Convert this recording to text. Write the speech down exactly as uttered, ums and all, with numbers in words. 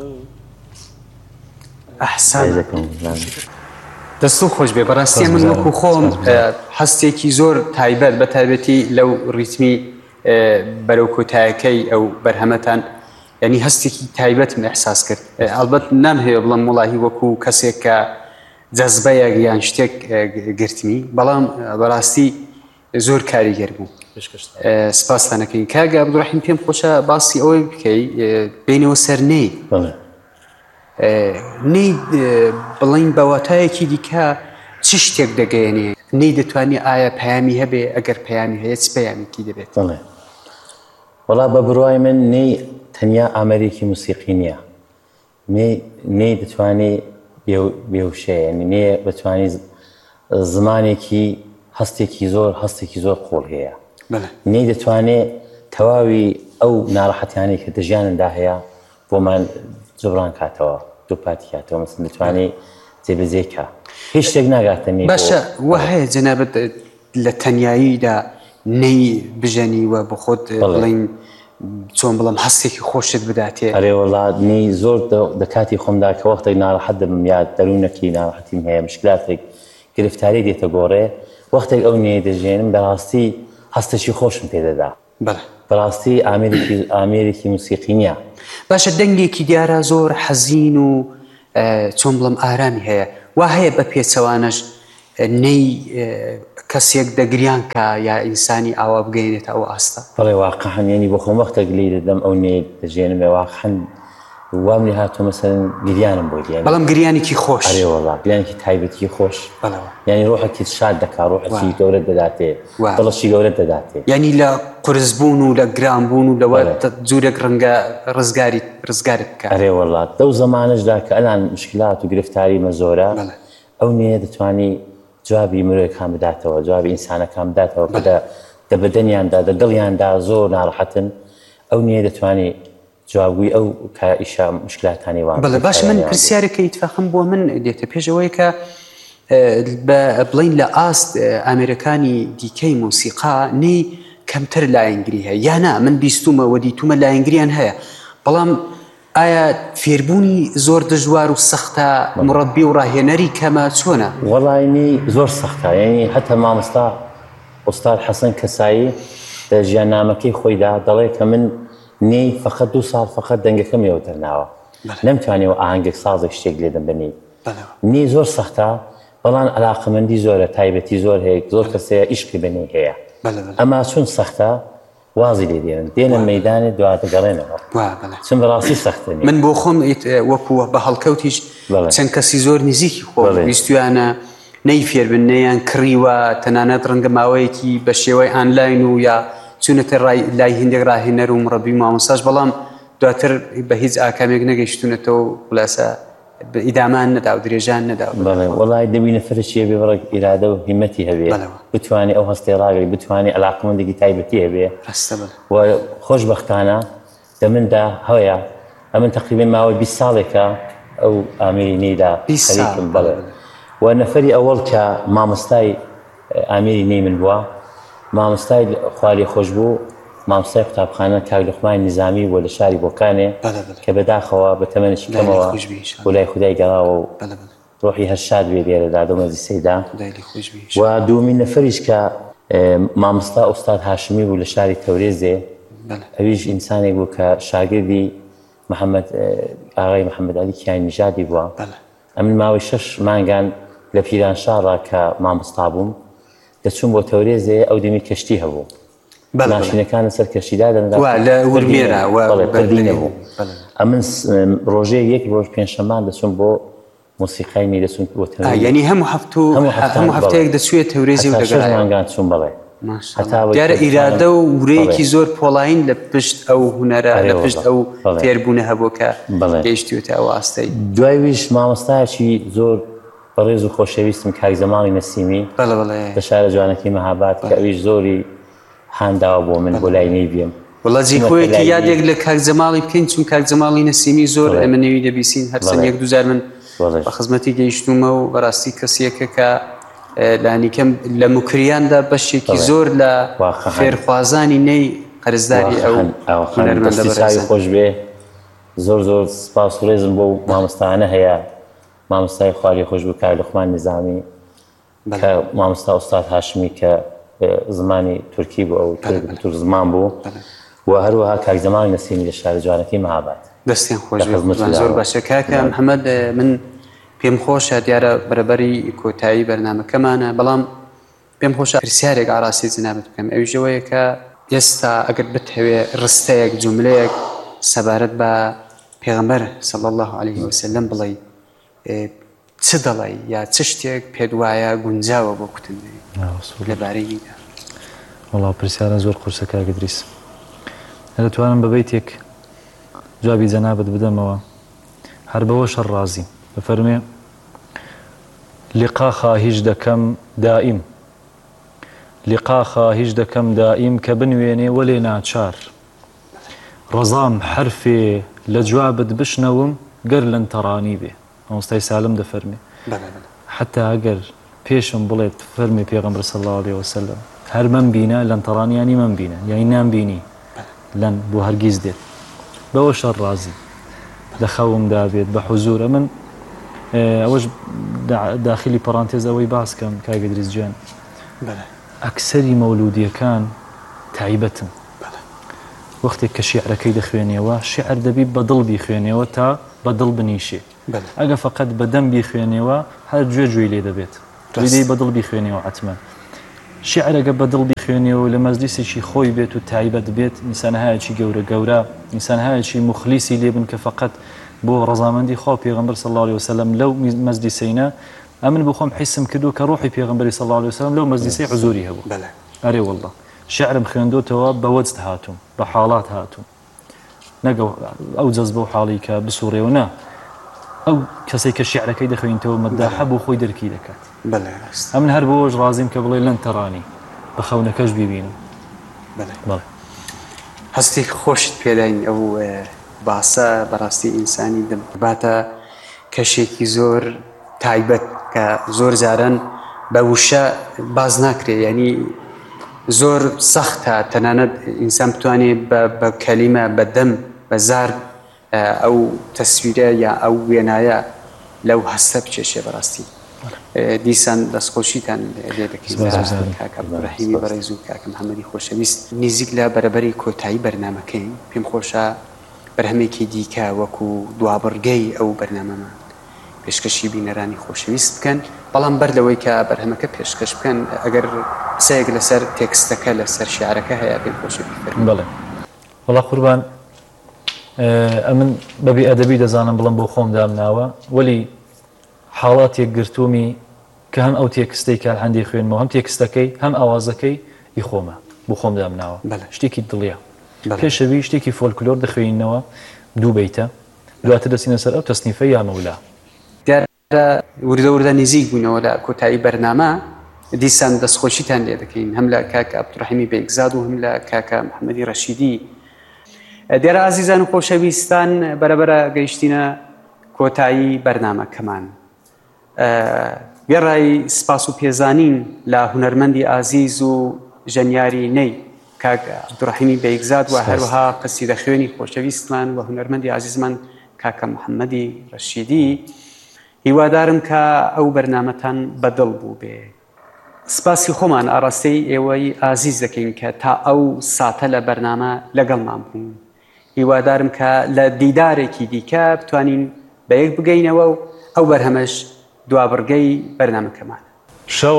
ئەحسان دەست و خۆش بێ بەڕاستی من وەکو خۆم هەستێکی زۆر تایبەت بە تایبەتی لەو ڕیتمی بەرەو کۆتاییەکەی ئەو بەرهەمەتان یعنی هەستێکی تایبەتم ئەحساس کرد ئەلبەت نامهەیە بڵێم وەڵاهی وەکو کەسێک کە جەزبەیەک یان شتێک گرتمی بەڵام بەڕاستی زۆر کاریگەر بوو سپاستان دەکەین کاگە عەبدوڕەحیم پێم خۆشە باسی ئەوەی بکەی بینەوە سەر نەی نەی بڵین بە واتایەکی دیکە چ شتێک دەگەیەنێ نەی دەتوانێت ئایا پەیامی هەبێ ئەگەر پەیامی هەیە چ پەیامێکی دەبێت وەڵا بە بڕوای من نەی تەنیا ئامەرێکی موسیقی نییە نەی دەتوانێت بێوشەیە نەیە بتوانێت زمانێکی هەستێکی زۆر هەستێکی زۆر قوڵ هەیە نەی دەتوانێت تەواوی ئەو ناڕەحەتیانەی کە دەژیانندا هەیە بۆمان جبران کاتەوە دووپاتی کاتەوە مەسن دەتوانێت جێبەجێکە هیچ شتێک ناگاتە نەی باشە وە هەیە جەنابەت لە تەنیاییدا نەی بژەنی وە بە خۆت بڵین چۆن بڵم هەستێکی خۆشت بداتێ ئەرێ وەڵات نەی زۆر دەکاتی خۆمدا کە وەختێک ناڕەحەت دەبم یا دەروونەکی ناڕەحەتیم هەیە مشکلاتێک گرفتاری دێتە گۆڕێ وەختێک ئەو نەیە دەژێنم بەڕاستی هەستێکی خۆشم پێدەدا بەڕاستی ئامێرێکی موسیقی نییە باشە دەنگێکی دیارە زۆر حەزین و چۆن بڵم ئارامی هەیە وا هەیە بە پێچەوانەش نەی کەسێک دەگریان کە یا ئینسانی ئاوا بگەێنێت ئەو ئاستا بەڵێ واقعەن یعنی بۆ خۆم وەختێک لێ دەدەم ئەو نێ دەژێنمێ واقعەن وام لێ هاتووە مەسەڵەن گریانم بۆ دیێن بەڵام گریانێکی خۆش ئەرێ وەڵا گریانێکی تایبەتی خۆش یعنی ڕۆحێکی شاد دەکا ڕۆحێکی گەورەت دەداتێ دڵەشی گەورەت دەداتێ یعنی لە قورسبوون و لە گرانبوون و لەوە جوورێک ڕەنگە ڕزگاری ڕزگارت بکات ئەرێ وەڵا دەو زەمانەشدا کە ئەلان مشکلات و گرفتاریمە زۆرە ئەو نێ دەتوانی جوابی مرۆیەکان بداتەوە جوابی ئینسانەکان بداتەوە کە دەبەدەنیاندا دەدڵیاندا زۆر ناڕەحەتن ئەو نێ دەتوانی جوابگوی ئەو کە ئیشا مشکلاتانی وان بەڵێ باش من پرسیارێکە ئیتفاقم بۆ من دێتە پێشەوەی کە بڵین لە ئاست ئامێرەکانی دیکەی مۆسیقا نەی کەمتر لایەنگری هەیە یانە من بیستومە وە دیتومە لایەنگریان هەیە بەڵام ئایا فێربوونی زۆر دژوار و سەختە مڕەبی و ڕاهێنەری کەمە چۆنە وەڵاینی زۆر سەختە یعنی هەتە مامۆستا ئوستاد حەسەن کەسایی لە ژیاننامەکەی خۆیدا دەڵێ کە من نەی فەقەت دوو ساڵ فەقەت دەنگەکەمیەوە دەرناوە نەمتوانێەوە ئاهەنگێک سازێک شتێک لێ دەم بەنی نەی زۆر سەختە بەڵام عەلاقەمەندی زۆرە تایبەتی زۆر هەیە زۆر کەسەیە ئیشقی بەنی هەیە ئەما چون سەختە وازی لێ دێنن دێنە مەیدانی دواتە گەڕێنەوە چون بەڕاستی سەختە من بۆ خۆم وەکووە بە هەڵکەوتیش چەند کەسی زۆر نزیکی خۆ ویستویانە نەی فێربن نەیان کڕیوە تەنانەت ڕەنگە ماوەیەکی بە شێوەی ئانلاین و یا چونەتە لای هێندێک ڕاهێنەر و مڕەبی مامۆستاش بەڵام دواتر بە هیچ ئاکامێک نەگەیشتونەتەوە خولاسە ئیدامان نەدا و درێژان نەدا وەڵای دەبینە فەرشیە بێ بەڕێک ئیرادە و هیمەتی هەبێ بتوانێت ئەو هەستەی ڕاگەی بتوانێت عەلاقەمەندێکی تایبەتی هەبێ و خۆشبەختانە دەمندا هەیە ئەمن تەقریبەن ماوەی بیست ساڵێکە ئەو ئامێری نەیدا خەریکم بەڵێ و نەفەری ئەوەڵ کە مامۆستای ئامێری نەی من بووە مامۆستای خواری خۆش بوو مامۆستای قوتابخانە کاک لوقمان نیزامی بۆ لە شاری بۆکانێ کە بەداخەوە بە تەمەنێکی کەمەوە بۆ لای خودای گەڕاوە و ڕۆحی هەر شاد بێ لێرەدا دۆ مەجلیسەیدا و دووەمین نەفەریش کە مامۆستا ئوستاد هاشمی بوو لە شاری تەورێزێ ئەویش ئینسانێک بوو کە شاگردی محەممەد ئاغای محەممەد عەلی کیانیژادی بووە ئەمن ماوەی شەش مانگان لە پیرانشاڕا کە مامۆستا بووم دەچوون بۆ تەورێزێ ئەو دەمی کەشتی هەبوو ماشینەکان سەر کەشتیدا لە ورمێرە بوو ئەمن ڕۆژەیە یەک ڕۆژ پێنجشەمان دەچوون بۆ مۆسیقای نی دەچوون بۆ یعنی هەموو هەموو هەفتەیەک دەچوێت تەورێزی و دەگەڕێمانگان چوون بەڵێ دیارە ئیرادە و ورەیەکی زۆر پۆڵاین لە پشت ئەو هونەرە لە پشت ئەو فێربوونە هەبوو کە گەیشتوێتە ئەو ئاستەی دوای ویش مامۆستایەکی زۆر بەڕێز و خۆشەویستم کاک زەماڵی نەسیمی لە شارە جوانەکەی مەهاباد کە ئەویش زۆری هانداوە بۆ من بۆ لای نەی بێم وەڵا جێخۆیەکی یادێک لە کاک زەماڵی بکەین چون کاک زەماڵی نەسیمی زۆر ئێمە نەوی دەبیستین هەرچەند یەک دووجار من بە خزمەتی گەیشتومە و بەڕاستی کەسیەکە کە لانیکەم لە مکریاندا بەشێکی زۆر لە فێرخوازانی نەی قەرزداری ئەو هونەرمەندە خۆش بێ زۆر زۆر سپاس و ڕێزم بۆ مامۆستایانە هەیە مامۆستای خواری خۆش بوو کاک لوقمان نظامی کە مامۆستا ئوستاد هاشمی کە زمانی تورکی بوو ئەو تورک زمان بوو و هەروەها کاک جەمال نەسیمی لە شاری جوانەکەی مەهاباد دەستیان خۆش بێ زۆر باشە کاکە محەممەد من پێم خۆشە دیارە بەرەبەری کۆتایی بەرنامەکەمانە بەڵام پێم خۆشە پرسیارێک ئاڕاستی جنابەت بکەم ئەوژەوەیە کە ئێستا ئەگەر بتهەوێ ڕستەیەک جوملەیەک سەبارەت بە پێغەمبەر صلی الله عليه وسلم بڵێ چ دەڵێ یا چ شتێک پێت وایە گونجاوە بۆ کوتندنەوەی لەبارەی وەڵاو پرسیارە زۆر قورسە کاک ئیدریس دەتوانم بە بەیتێک جوابی جەنابەت بدەمەوە هەر بەوە شەڕ ڕازیم بفەرمێ لقا خواهیش دەکەم دائیم لقا خواهیش دەکەم دائیم کە بنوێنێ وەلێ ناچار ڕەزام حرفێ لە جوابت بشنەوم گەر لەن تەڕانی بێ مامۆستای سالم دەفەرمێ حتا ئەگەر پێشم بڵێت فەرمی پێغەمبەر صلی الله عليه وسلم هەر من بینە لەن تەڕانیانی من بینە یانی نامبینی لەن بۆ هەرگیز دێت بەوە شەڕ ڕازی لە خەومدا بێت بە حوزورە من ئەوەش داخلی پەڕانتێز ئەوەی باس کەم کاک ئیدریس گیان ئەکسەری مەولودیەکان تایبەتن وەختێک کە شیعرەکەی دەخوێنێەوە شیعر دەبی بەدڵ بیخوێنێەوە تا بەدڵ بنیشێ ئەگە فقط بەدەم بیخوێنێەوە هەر گوێ گوێی لێ دەبێت دەی بەدڵ بیخوێنێەوە حتمما شیعرەگە بەدڵ بیخوێنێەوە لە مەزلیسێکی خۆی بێت و تایبەت بێت ئینسانهایەکی گەورە گەورە ئینسانهایەکی مخلیسی لێبن کە فقط بۆ ڕەزامەندی خوا پێغەمبەر صلی الله عليه وسلم لەو مەزلیسەینە ئەمن بۆ خۆم حیسم کردو کە ڕوحی پێغەمبەری صلی الله عليه وسلم لەو مەزلیسەی حوزوری هەبوو ئەرێ وەڵڵا شعرم خوێندۆتەوە بە وەجد هاتووم بە حاڵات هاتووم نەگە ئەو جەزبە و حاڵی کە بسوڕێەوە نا ئەو کەسێک کە شیعرەکەی دەخوێنیتەوە مەداحە بۆ خۆی دەرکی دەکات ئەمن هەر بۆش ڕازیم کە بڵێ لەن تەڕانی بە خەونەکەش ببینم هەستی خۆشت پێداین ئەو باسە بەڕاستی ئینسانی دەباتە کەشێکی زۆر تایبەت کە زۆر جاران بە وشە باز ناکرێ ینی زۆر سەختە تەنانەت ئینسان بتوانێت بە کەلیمە بە دەم بە زار ئەو تەسویرە یا ئەو وێنایە لەو هەستە بچێشێ بەڕاستی دیسان دەستخۆشیتان لێ دەکەین کاکە عەبدوڕەحیمی بەڕێز و کاکە محەممەدی خۆشەویست نزیک لە بەرەبەری کۆتایی بەرنامەکەین پێم خۆشە بەرهەمێکی دیکە وەکو دوابڕگەی ئەو بەرنامەمان پێشکەشی بینەرانی خۆشەویست بکەن بەڵام بەر لەوەی کە بەرهەمەکە پێشکەش بکەن ئەگەر قسەیەک لەسەر تێکستەکە لەسەر شیعرەکە هەیە پێم خۆشە بیفەرمێن. بەڵێ وەڵا قوربان ئەمن بەبێ ئەدەبی دەزانم بڵم بۆ خۆم دامناوە وەلی حاڵاتێک گرتومی کە هەم ئەو تێکستەی کار هەندێک خوێنمەوە هەم تێکستەکەی هەم ئاوازەکەی ئی خۆمە بۆ خۆم دامناوە شتێکی دڵیە پێشەوی شتێکی فۆلکلۆر دەخوێنینەوە دوو بەیتە دواتر دەچینە سەر ئەو تەسنیفە یا مەولا وردە وردە نزیک بوونەوە لە کۆتایی بەرنامە دیسان دەستخۆشیتان لێ دەکەین هەم لە کاکە عەبدوڕەحیمی بەیگزاد و هەم لە کاکە محەممەدی ڕەشیدی. دیارە ئازیزان و خۆشەویستان بەرەبەرە گەیشتینە کۆتایی بەرنامەکەمان گەڕای سپاس و پێزانین لە هونەرمەندی ئازیز و ژەنیاری نەی کاکە عەبدوڕەحیمی بەیگزاد و هەروەها قەسیدە خوێنی خۆشەویستمان و هونەرمەندی ئازیزمان کاکە محەممەدی ڕەشیدی. هیوادارم کە ئەو بەرنامەتان بەدڵ بوو بێ. سپاسی خۆمان ئاڕاستەی ئێوەی ئازیز دەکەین کە تا ئەو ساتە لە بەرنامە لەگەڵمان بوون. هیوادارم کە لە دیدارێکی دیکە بتوانین بە یەک بگەینەوە و ئەو بەرهەمەش دوابڕگەی بەرنامەکەمان.